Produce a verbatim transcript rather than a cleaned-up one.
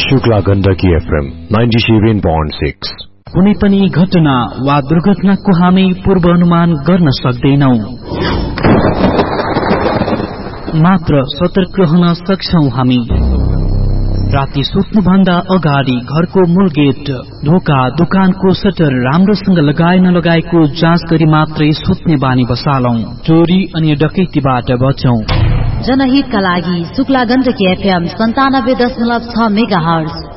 Shukla Gandaki FM ninety seven point six. कुनै पनि घटना वा दुर्घटनाको हामी पूर्वानुमान गर्न सक्दैनौ, मात्र सतर्क रहन सक्छौ हामी। राति सुत्नुभन्दा अगाडि घरको मूल गेट, ढोका, दोकानको सटर राम्रोसँग लगाए नलगाएको जाँच गरी मात्रै सुत्ने बानी बसालौं। चोरी अनि डकैतीबाट बचौं। जनहितका लागि शुक्ला गण्डकी एफएम सन्तानब्बे दशमलव छ मेगा हर्ज